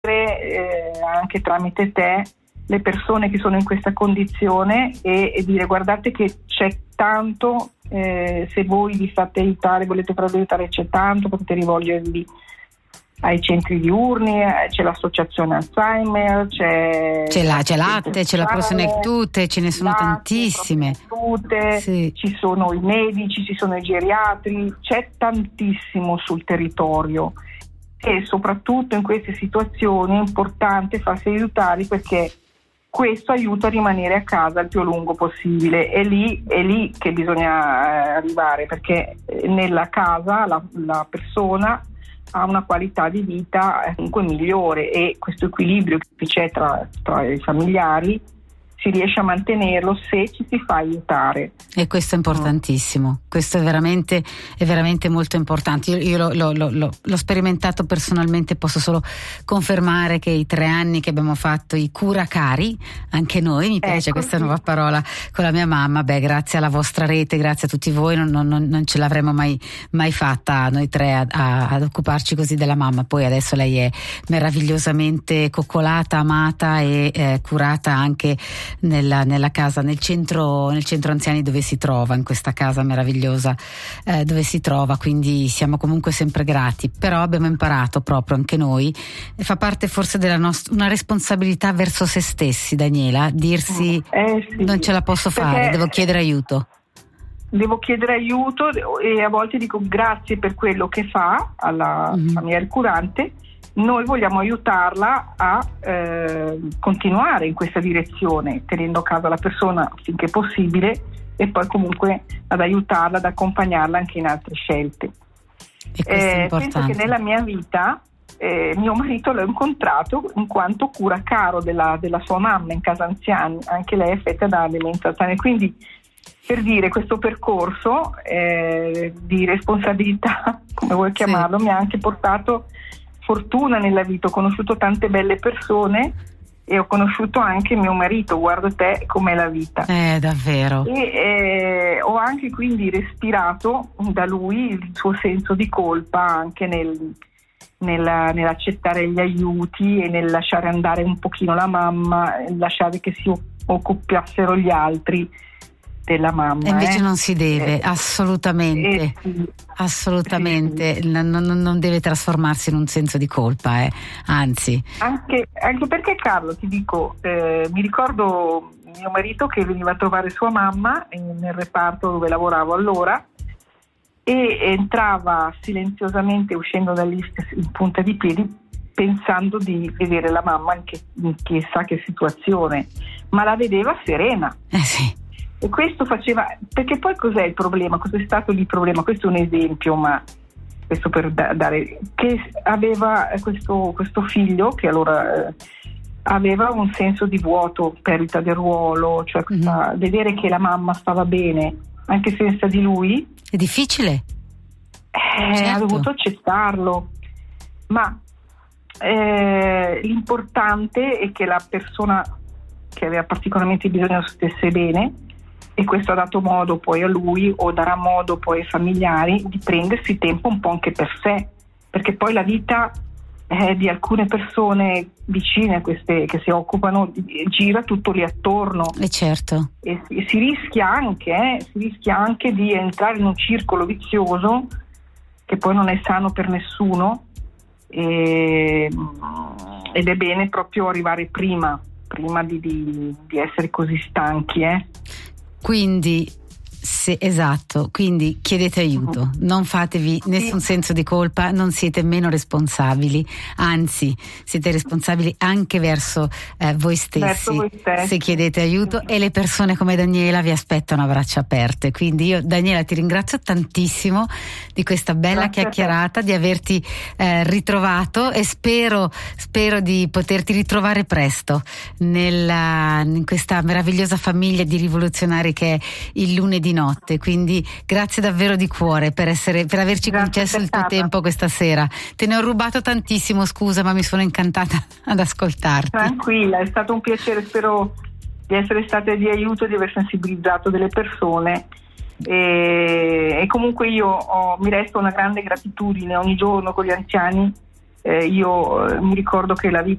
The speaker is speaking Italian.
anche tramite te le persone che sono in questa condizione e dire: guardate che c'è tanto, se voi vi fate aiutare, volete farvi aiutare, c'è tanto, potete rivolgervi ai centri diurni, c'è l'associazione Alzheimer, c'è latte, c'è la Prosenectute, ce ne sono tantissime. Sì. Ci sono i medici, ci sono i geriatri, c'è tantissimo sul territorio e soprattutto in queste situazioni è importante farsi aiutare, perché questo aiuta a rimanere a casa il più a lungo possibile. È lì che bisogna arrivare, perché nella casa la persona ha una qualità di vita comunque migliore, e questo equilibrio che c'è tra i familiari si riesce a mantenerlo se ci si fa aiutare. E questo è importantissimo, questo è veramente molto importante. Io l'ho sperimentato personalmente, posso solo confermare che i 3 anni che abbiamo fatto i curacari, anche noi, mi piace questa nuova parola, con la mia mamma, grazie alla vostra rete, grazie a tutti voi, non ce l'avremmo mai fatta noi 3 ad occuparci così della mamma. Poi adesso lei è meravigliosamente coccolata, amata e curata anche nella casa, nel centro anziani dove si trova, in questa casa meravigliosa dove si trova, quindi siamo comunque sempre grati. Però abbiamo imparato proprio anche noi, fa parte forse della nostra una responsabilità verso se stessi, Daniela, dirsi sì, non ce la posso fare, devo chiedere aiuto e a volte dico grazie per quello che fa alla familiare curante. Noi vogliamo aiutarla a continuare in questa direzione, tenendo a casa la persona finché possibile, e poi comunque ad aiutarla, ad accompagnarla anche in altre scelte. E questo è importante. Penso che nella mia vita mio marito l'ho incontrato in quanto cura caro della sua mamma in casa anziani, anche lei è affetta da demenza Alzheimer, quindi per dire, questo percorso di responsabilità, come vuoi chiamarlo, mi ha anche portato fortuna nella vita. Ho conosciuto tante belle persone e ho conosciuto anche mio marito, guarda te com'è la vita. Davvero. E ho anche quindi respirato da lui il suo senso di colpa anche nell'accettare gli aiuti e nel lasciare andare un pochino la mamma, lasciare che si occupassero gli altri della mamma. E invece non si deve, assolutamente, non deve trasformarsi in un senso di colpa, anzi. Anche perché, Carlo, ti dico, mi ricordo mio marito che veniva a trovare sua mamma nel reparto dove lavoravo allora, e entrava silenziosamente uscendo dal lift in punta di piedi, pensando di vedere la mamma in chissà che situazione, ma la vedeva serena. Sì. E questo faceva, perché poi cos'è il problema? Cos'è stato il problema? Questo è un esempio, ma questo per dare, che aveva questo figlio che allora aveva un senso di vuoto, perdita del ruolo, cioè vedere che la mamma stava bene anche senza di lui è difficile. Certo. Ha dovuto accettarlo, ma l'importante è che la persona che aveva particolarmente bisogno stesse bene, e questo ha dato modo poi a lui, o darà modo poi ai familiari, di prendersi tempo un po' anche per sé, perché poi la vita di alcune persone vicine a queste che si occupano gira tutto lì attorno. Certo. E si rischia anche di entrare in un circolo vizioso che poi non è sano per nessuno, ed è bene proprio arrivare prima di essere così stanchi. Quindi quindi chiedete aiuto, non fatevi nessun senso di colpa, non siete meno responsabili, anzi siete responsabili anche verso voi stessi se chiedete aiuto, e le persone come Daniela vi aspettano a braccia aperte. Quindi io, Daniela, ti ringrazio tantissimo di questa bella chiacchierata, di averti ritrovato, e spero di poterti ritrovare presto in questa meravigliosa famiglia di rivoluzionari che è il lunedì notte. Quindi grazie davvero di cuore per averci concesso il tuo tempo questa sera. Te ne ho rubato tantissimo, scusa, ma mi sono incantata ad ascoltarti. Tranquilla, è stato un piacere, spero di essere stata di aiuto, di aver sensibilizzato delle persone, e comunque io mi resta una grande gratitudine ogni giorno con gli anziani Io mi ricordo che